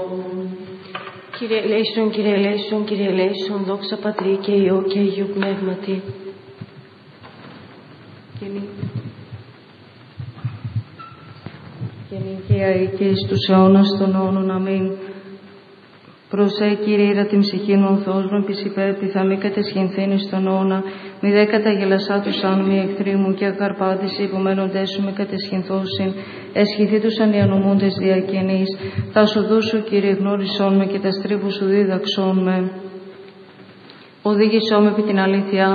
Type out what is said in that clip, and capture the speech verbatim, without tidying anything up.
Κύριε ελέησον, Κύριε ελέησον, Κύριε ελέησον, δόξα Πατρί και Υιό και Αγίου Πνεύματι. Και νυν και νυν και αεί και εις τους αιώνας των αιώνων. Αμήν. Προσέ, Κύριε, ήρα την ψυχή μου, Θεός μου, επί υπέρ πιθαμή κατεσχυνθήν εις τον αιώνα, μη δε καταγελασά τους άνομοι εχθροί μου και ακαρπάτηση υπομένοντές σου με κατεσχυνθώσιν, εσχυθή τους ανιανομούντες διακαινείς, τα σοδού σου, Κύριε, γνώρισόν με και τα στρίβου σου δίδαξόν με. Οδήγησό με επί την αλήθεια